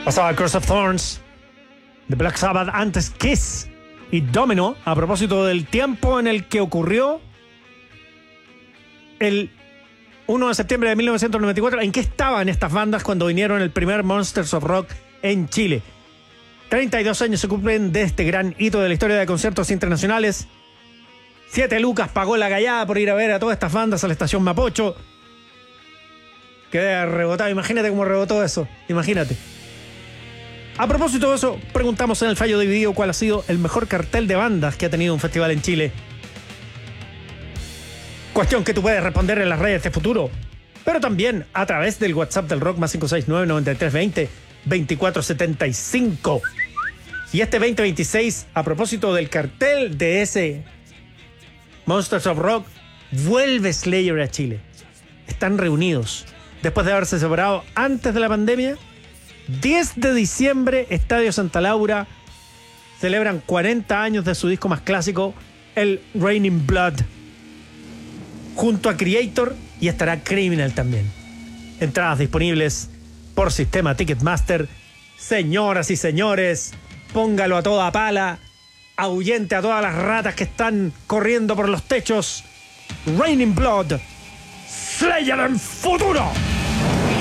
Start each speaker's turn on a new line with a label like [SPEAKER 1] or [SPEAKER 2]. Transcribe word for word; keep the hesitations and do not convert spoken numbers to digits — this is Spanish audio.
[SPEAKER 1] Pasaba Cross of Thorns, The Black Sabbath, antes Kiss y Domino, a propósito del tiempo en el que ocurrió el primero de septiembre de mil novecientos noventa y cuatro. ¿En qué estaban estas bandas cuando vinieron el primer Monsters of Rock en Chile? treinta y dos años se cumplen de este gran hito de la historia de conciertos internacionales. Siete lucas pagó la gallada por ir a ver a todas estas bandas a la estación Mapocho. Quedé rebotado. Imagínate cómo rebotó eso. Imagínate. A propósito de eso, preguntamos en el Fallo Dividido cuál ha sido el mejor cartel de bandas que ha tenido un festival en Chile. Cuestión que tú puedes responder en las redes de Futuro, pero también a través del WhatsApp del Rock, más cinco seis nueve, noventa y tres veinte, veinticuatro setenta y cinco. Y este veinte veintiséis, a propósito del cartel de ese Monsters of Rock, vuelve Slayer a Chile. Están reunidos después de haberse separado antes de la pandemia. diez de diciembre, Estadio Santa Laura. Celebran cuarenta años de su disco más clásico, el Raining Blood, junto a Creator, y estará Criminal también. Entradas disponibles por sistema Ticketmaster. Señoras y señores, póngalo a toda pala, ahuyente a todas las ratas que están corriendo por los techos. Raining Blood, Slayer en Futuro.